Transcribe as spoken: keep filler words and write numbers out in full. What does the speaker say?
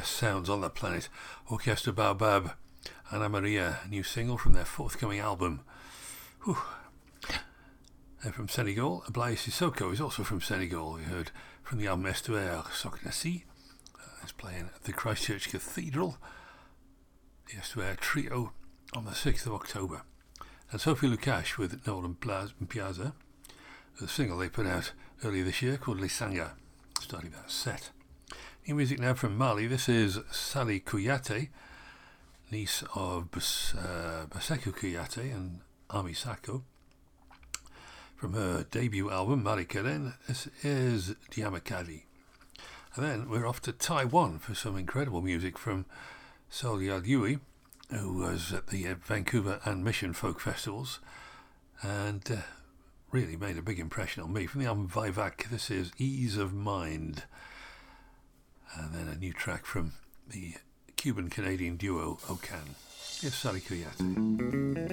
best sounds on the planet. Orchestra Baobab, Anna Maria, a new single from their forthcoming album. Whew. They're from Senegal. Ablaye Sissoko is also from Senegal. We heard from the album Estuaire Soknassi. Uh, it's playing at the Christchurch Cathedral. The Estuaire Trio on the sixth of October. And Sophie Lukash with Nolan Piazza, the single they put out earlier this year called Lisanga, starting that set. New music now from Mali. This is Sally Kouyaté, niece of Bas- uh, Basekou Kouyaté and Ami Sako. From her debut album, Mali Karen, this is Diamakali. And then we're off to Taiwan for some incredible music from Sol Yui, who was at the uh, Vancouver and Mission Folk Festivals and uh, really made a big impression on me. From the album Vivac, this is Ease of Mind. And then a new track from the Cuban-Canadian duo Okan. Here's Sally Kouyaté.